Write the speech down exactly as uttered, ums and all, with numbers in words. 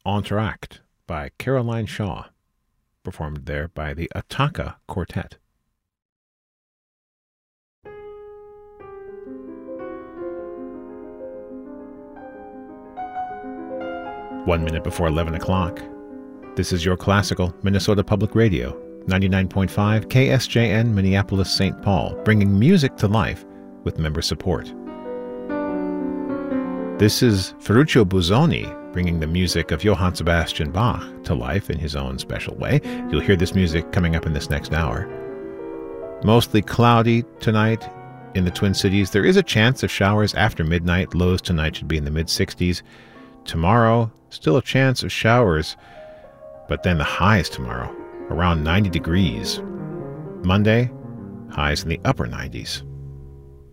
Entr'acte by Caroline Shaw, performed there by the Attacca Quartet. One minute before eleven o'clock. This is your classical Minnesota Public Radio, ninety-nine point five K S J N Minneapolis Saint Paul, bringing music to life with member support. This is Ferruccio Busoni, bringing the music of Johann Sebastian Bach to life in his own special way. You'll hear this music coming up in this next hour. Mostly cloudy tonight in the Twin Cities. There is a chance of showers after midnight. Lows tonight should be in the mid-sixties. Tomorrow, still a chance of showers, but then the highs tomorrow, around ninety degrees. Monday, highs in the upper nineties.